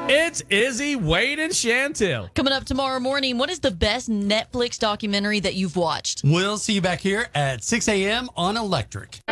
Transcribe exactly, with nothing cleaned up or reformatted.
It's Izzy, Wade, and Chantil. Coming up tomorrow morning, what is the best Netflix documentary that you've watched? We'll see you back here at six a.m. on Electric.